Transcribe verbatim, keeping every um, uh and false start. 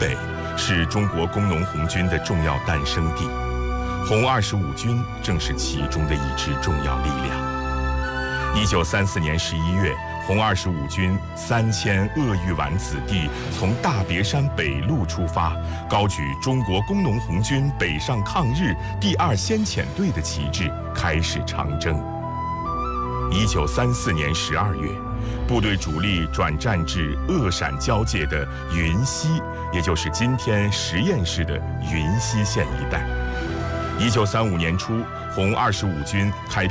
北是中国工农红军的重要诞生地，红二十五军正是其中的一支重要力量。一九三四年十一月，红二十五军三千鄂豫皖子弟从大别山北路出发，高举中国工农红军北上抗日第二先遣队的旗帜，开始长征。一九三四年十二月，部队主力转战至鄂陕交界的云溪，也就是今天十堰市的云溪县一带。一九三五年初，红二十五军开